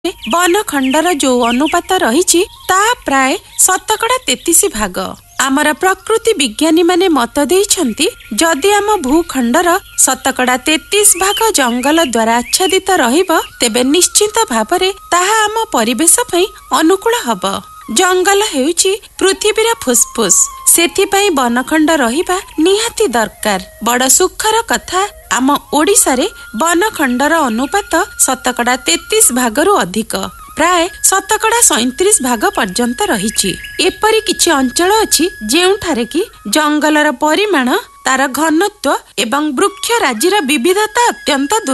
One खंडर जो अनुपात रही प्राय 33 भाग। आमर प्रकृति विज्ञानी माने मत देइछंती जदि आम भूखंडर 33 भाग जंगल द्वारा आच्छादित रहिब तेबे निश्चित भावरे ताहा आम परिवेश पई अनुकूल हब। जंगल हेउची पृथ्वीर फुसफुस, सेथिपई वनखंड रहिबा निहाती दरकार। बड़ सुखर कथा आम ओडिसा रे वनखंडर अनुपात 33 भागरु अधिक, प्राय 37 भाग पर्यंत रहिछि। एपरि किछि अंचल अछि जेउठारे कि जंगलर परिमाण, तार घनत्व एवं वृक्ष राज्यर विविधता अत्यंत